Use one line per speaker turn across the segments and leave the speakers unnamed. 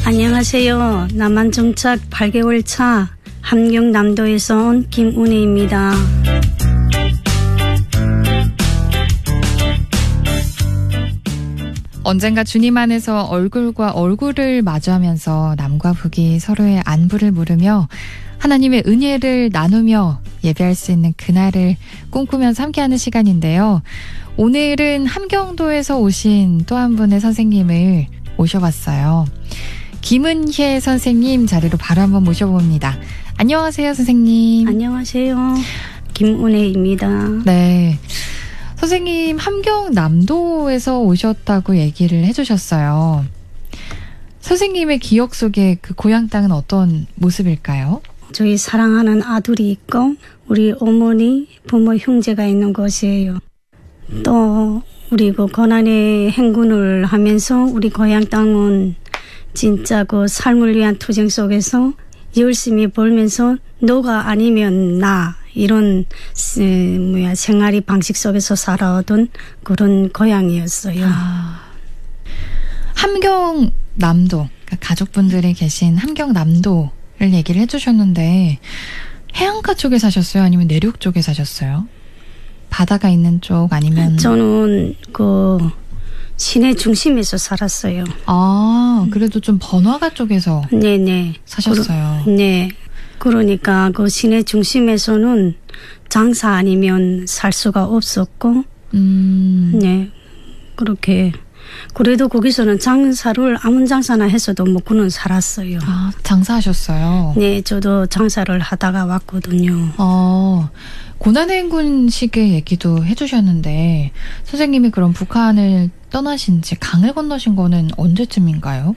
안녕하세요. 남한 정착 8개월 차 함경남도에서 온 김은혜입니다.
언젠가 주님 안에서 얼굴과 얼굴을 마주하면서 남과 북이 서로의 안부를 물으며 하나님의 은혜를 나누며 예배할 수 있는 그날을 꿈꾸면서 함께하는 시간인데요. 오늘은 함경도에서 오신 또 한 분의 선생님을 모셔봤어요. 김은혜 선생님 자리로 바로 한번 모셔봅니다. 안녕하세요, 선생님.
안녕하세요. 김은혜입니다.
네. 선생님, 함경남도에서 오셨다고 얘기를 해주셨어요. 선생님의 기억 속에 그 고향 땅은 어떤 모습일까요?
저희 사랑하는 아들이 있고 우리 어머니, 부모, 형제가 있는 곳이에요. 또 우리 그 고난의 행군을 하면서 우리 고향 땅은 진짜 그 삶을 위한 투쟁 속에서 열심히 벌면서 너가 아니면 나 이런 생활의 방식 속에서 살아오던 그런 고향이었어요.
함경남도, 그러니까 가족분들이 계신 함경남도를 얘기를 해주셨는데 해안가 쪽에 사셨어요? 아니면 내륙 쪽에 사셨어요? 바다가 있는 쪽 아니면?
저는 그 시내 중심에서 살았어요.
아, 그래도 좀 번화가 쪽에서
네네.
사셨어요.
네. 그러니까 그 시내 중심에서는 장사 아니면 살 수가 없었고, 네. 그렇게. 그래도 거기서는 장사를 아무 장사나 해서도 먹고는 살았어요.
아, 장사하셨어요?
네, 저도 장사를 하다가 왔거든요.
고난의 행군 시기의 얘기도 해주셨는데 선생님이 그럼 북한을 떠나신 지 강을 건너신 거는 언제쯤인가요?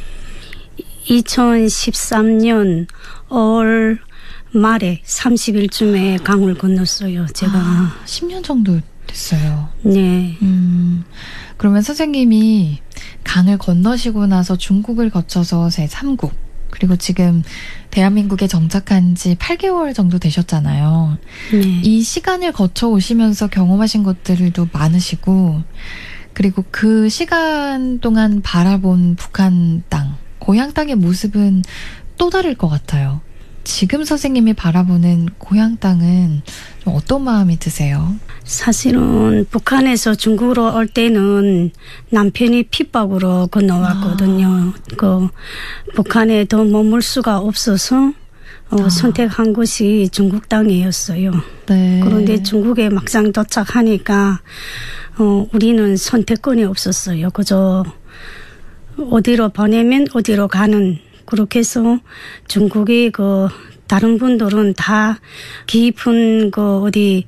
2013년 5월 말에 30일쯤에 강을 건넜어요. 제가
10년 정도 됐어요.
네.
그러면 선생님이 강을 건너시고 나서 중국을 거쳐서 제3국 그리고 지금 대한민국에 정착한 지 8개월 정도 되셨잖아요.
네.
이 시간을 거쳐 오시면서 경험하신 것들도 많으시고 그리고 그 시간 동안 바라본 북한 땅, 고향 땅의 모습은 또 다를 것 같아요. 지금 선생님이 바라보는 고향 땅은 좀 어떤 마음이 드세요?
사실은 북한에서 중국으로 올 때는 남편이 핍박으로 건너왔거든요. 그 북한에 더 머물 수가 없어서 선택한 곳이 중국 땅이었어요.
네.
그런데 중국에 막상 도착하니까 우리는 선택권이 없었어요. 그저 어디로 보내면 어디로 가는 그렇게 해서 중국의 그 다른 분들은 다 깊은 그 어디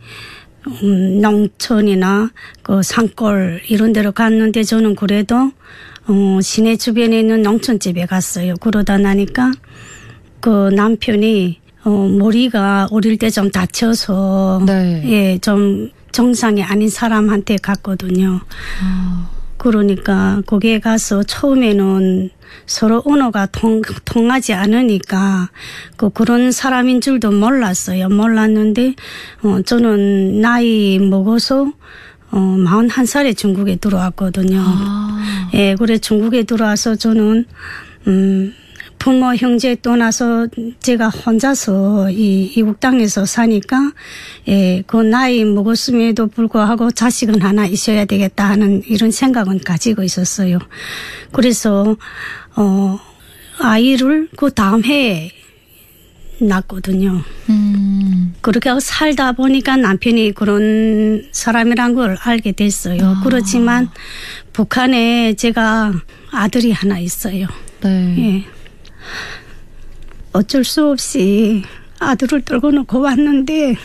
농촌이나 그 산골 이런 데로 갔는데 저는 그래도 시내 주변에 있는 농촌집에 갔어요. 그러다 나니까 그 남편이 머리가 어릴 때 좀 다쳐서
네.
예, 좀 정상이 아닌 사람한테 갔거든요. 그러니까 거기에 가서 처음에는 서로 언어가 통하지 않으니까 그런 사람인 줄도 몰랐어요. 몰랐는데 저는 나이 먹어서 41살에 중국에 들어왔거든요. 예, 그래 중국에 들어와서 저는 부모 형제 떠나서 제가 혼자서 이 이국 땅에서 사니까 예, 그 나이 먹었음에도 불구하고 자식은 하나 있어야 되겠다 하는 이런 생각은 가지고 있었어요. 그래서 아이를 그 다음 해에 낳았거든요. 그렇게 하고 살다 보니까 남편이 그런 사람이란 걸 알게 됐어요. 그렇지만 북한에 제가 아들이 하나 있어요.
네.
예. 어쩔 수 없이 아들을 떨고 놓고 왔는데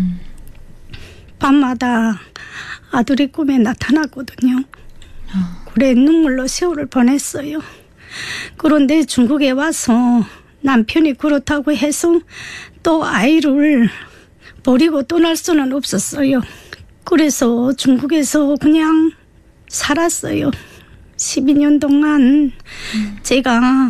밤마다 아들이 꿈에 나타났거든요. 그래 눈물로 세월을 보냈어요. 그런데 중국에 와서 남편이 그렇다고 해서 또 아이를 버리고 떠날 수는 없었어요. 그래서 중국에서 그냥 살았어요. 12년 동안 제가